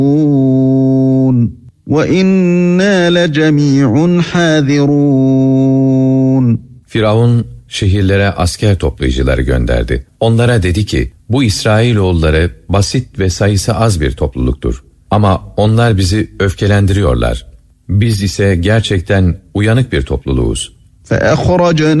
وَإِنَّا لَجَمِيعٌ حَاذِرُونَ. Firavun şehirlere asker toplayıcıları gönderdi. Onlara dedi ki, bu İsrailoğulları basit ve sayısı az bir topluluktur. Ama onlar bizi öfkelendiriyorlar. Biz ise gerçekten uyanık bir topluluğuz. فَأَخْرَجْنَا